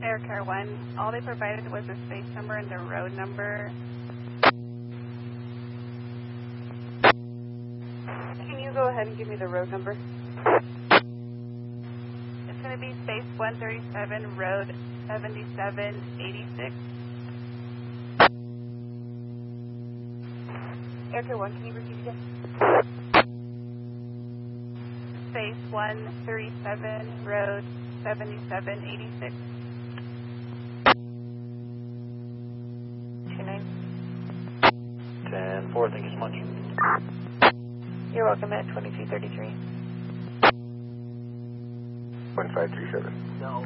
Aircar 1, all they provided was the space number and the road number. Can you go ahead and give me the road number? It's going to be space 137, road 7786. Aircar 1, can you repeat again? Space 137, road 7786. 10-4, thank you so much. You're welcome at 2233. 1537. No.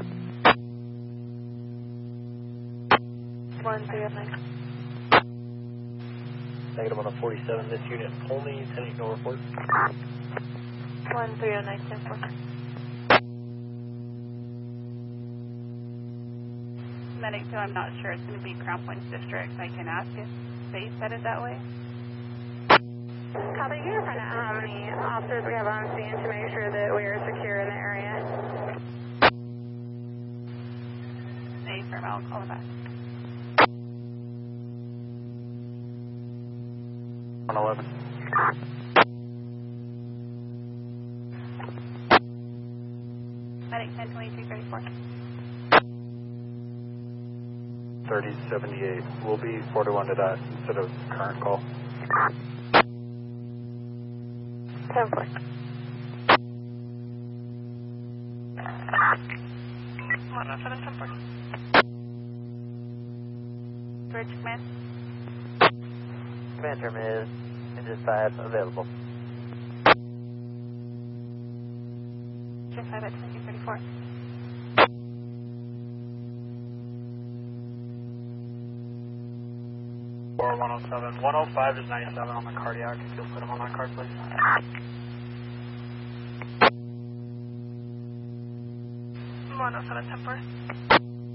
1309. Negative on the 47, this unit only sending no report. 1309, 10-4. Medic 2, I'm not sure. It's going to be Crown Points District. I can ask if they set it that way. Copy, can you find out how many officers we have on scene to make sure that we are secure in the area? Affirm, I'll call it back. 111. Medic 10-2234. 3078. We'll be 4-1 to that instead of current call. 10-4. 107, 10-4. Bridge command. Command term is engine 5 available. Engine 5 at 2234. 107. 105 is 97 on the cardiac. If you'll put him on that card, please. 107, 10-4.